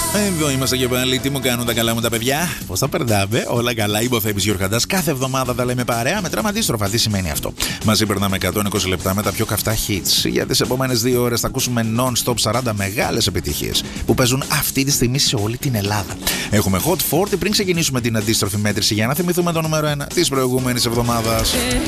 Εδώ είμαστε και πάλι. Τι μου κάνουν τα καλά μου τα παιδιά? Πώς τα περνάμε? Όλα καλά. Είμαι ο Θέμης Γιορχαντάς. Κάθε εβδομάδα τα λέμε παρέα. Μετράμε αντίστροφα. Τι σημαίνει αυτό? Μαζί περνάμε 120 λεπτά με τα πιο καυτά hits. Για τις επόμενες 2 ώρες θα ακούσουμε non-stop 40 μεγάλες επιτυχίες που παίζουν αυτή τη στιγμή σε όλη την Ελλάδα. Έχουμε Hot 40 πριν ξεκινήσουμε την αντίστροφη μέτρηση για να θυμηθούμε το νούμερο 1 της προηγούμενης εβδομάδας.